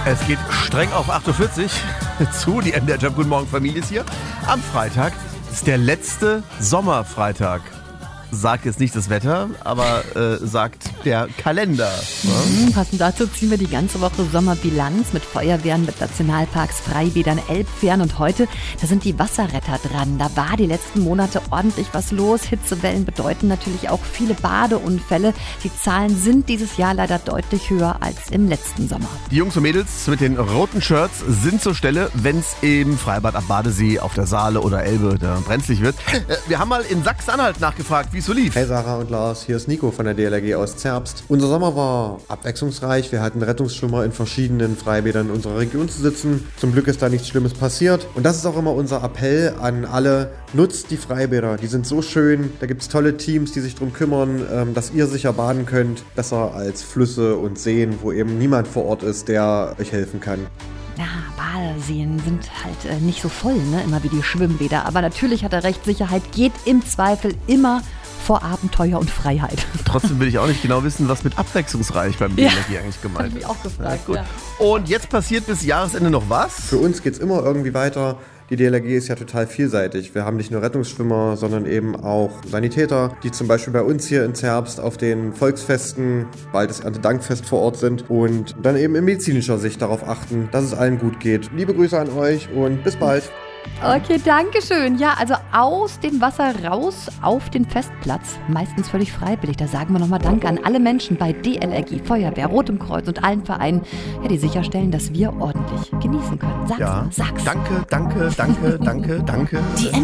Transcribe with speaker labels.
Speaker 1: Es geht streng auf 8.40 Uhr zu. Die MDR Jump Guten Morgen Familie ist hier. Am Freitag ist der letzte Sommerfreitag. Sagt jetzt nicht das Wetter, aber sagt der Kalender.
Speaker 2: Ne? Passend dazu ziehen wir die ganze Woche Sommerbilanz mit Feuerwehren, mit Nationalparks, Freibädern, Elbfähren. Und heute, da sind die Wasserretter dran. Da war die letzten Monate ordentlich was los. Hitzewellen bedeuten natürlich auch viele Badeunfälle. Die Zahlen sind dieses Jahr leider deutlich höher als im letzten Sommer.
Speaker 1: Die Jungs und Mädels mit den roten Shirts sind zur Stelle, wenn es im Freibad am Badesee, auf der Saale oder Elbe da brenzlig wird. Wir haben mal in Sachsen-Anhalt nachgefragt, wie es so lief.
Speaker 3: Hey Sarah und Lars, hier ist Nico von der DLRG aus Zerbst. Unser Sommer war abwechslungsreich. Wir hatten Rettungsschwimmer in verschiedenen Freibädern unserer Region zu sitzen. Zum Glück ist da nichts Schlimmes passiert. Und das ist auch immer unser Appell an alle. Nutzt die Freibäder, die sind so schön. Da gibt es tolle Teams, die sich darum kümmern, dass ihr sicher baden könnt. Besser als Flüsse und Seen, wo eben niemand vor Ort ist, der euch helfen kann.
Speaker 2: Ja, Badeseen sind halt nicht so voll, ne? Immer wie die Schwimmbäder. Aber natürlich hat er recht, Sicherheit geht im Zweifel immer vor Abenteuer und Freiheit.
Speaker 1: Trotzdem will ich auch nicht genau wissen, was mit abwechslungsreich beim DLRG eigentlich gemeint ist.
Speaker 2: Hab ich auch gefragt.
Speaker 1: Ja, gut. Und jetzt passiert bis Jahresende noch was?
Speaker 3: Für uns geht es immer irgendwie weiter. Die DLRG ist ja total vielseitig. Wir haben nicht nur Rettungsschwimmer, sondern eben auch Sanitäter, die zum Beispiel bei uns hier in Zerbst auf den Volksfesten, bald das Erntedankfest vor Ort sind und dann eben in medizinischer Sicht darauf achten, dass es allen gut geht. Liebe Grüße an euch und bis bald.
Speaker 2: Okay, danke schön. Ja, also aus dem Wasser raus auf den Festplatz. Meistens völlig freiwillig. Da sagen wir nochmal Danke an alle Menschen bei DLRG, Feuerwehr, Rotem Kreuz und allen Vereinen, ja, die sicherstellen, dass wir ordentlich genießen können. Sag's.
Speaker 1: Danke.
Speaker 2: Die